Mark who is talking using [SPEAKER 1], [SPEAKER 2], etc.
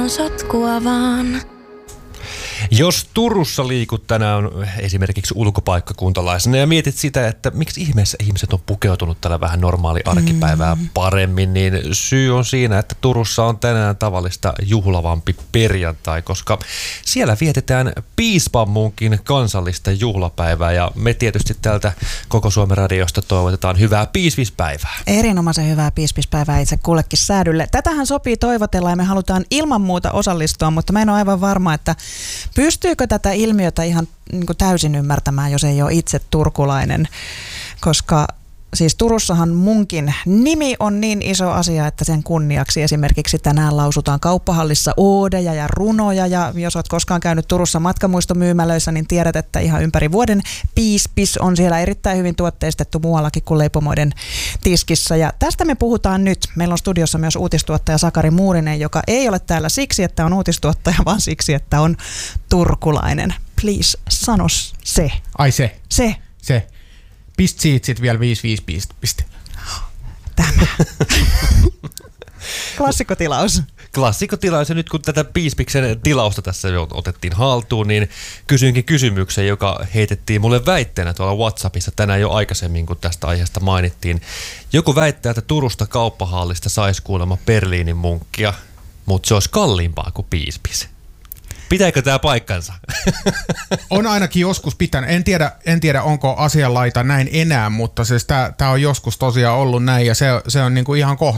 [SPEAKER 1] sotkua vaan.
[SPEAKER 2] Jos Turussa liikut tänään esimerkiksi ulkopaikkakuntalaisena ja mietit sitä, että miksi ihmeessä ihmiset on pukeutunut tällä vähän normaali arkipäivää paremmin, niin syy on siinä, että Turussa on tänään tavallista juhlavampi perjantai, koska siellä vietetään Piispanmunkin kansallista juhlapäivää ja me tietysti täältä Koko Suomen radiosta toivotetaan hyvää piisvispäivää.
[SPEAKER 3] Erinomaisen hyvää piisvispäivää itse kullekin säädylle. Tätähän sopii toivotella ja me halutaan ilman muuta osallistua, mutta mä en ole aivan varma, että pystyykö tätä ilmiötä ihan niin kuin täysin ymmärtämään, jos ei ole itse turkulainen, koska siis Turussahan munkin nimi on niin iso asia, että sen kunniaksi esimerkiksi tänään lausutaan kauppahallissa oodeja ja runoja, ja jos olet koskaan käynyt Turussa matkamuistomyymälöissä, niin tiedät, että ihan ympäri vuoden piispis on siellä erittäin hyvin tuotteistettu muuallakin kuin leipomoiden tiskissä, ja tästä me puhutaan nyt. Meillä on studiossa myös uutistuottaja Sakari Muurinen, joka ei ole täällä siksi, että on uutistuottaja, vaan siksi, että on turkulainen. Please, sano se.
[SPEAKER 4] Ai se.
[SPEAKER 3] Se.
[SPEAKER 4] Se. Sit vielä 5 piste.
[SPEAKER 3] Tämä. Klassikotilaus.
[SPEAKER 2] Klassikotilaus, ja nyt kun tätä Piispiksen tilausta tässä jo otettiin haltuun, niin kysyinkin kysymyksen, joka heitettiin mulle väitteenä tuolla WhatsAppissa tänään jo aikaisemmin, kun tästä aiheesta mainittiin. Joku väittää, että Turusta kauppahallista saisi kuulemma Berliinin munkkia, mutta se olisi kalliimpaa kuin Piispis. Pitääkö tämä paikkansa?
[SPEAKER 4] On ainakin joskus pitänyt. En tiedä onko asianlaita näin enää, mutta siis tämä on joskus tosiaan ollut näin ja se on niinku ihan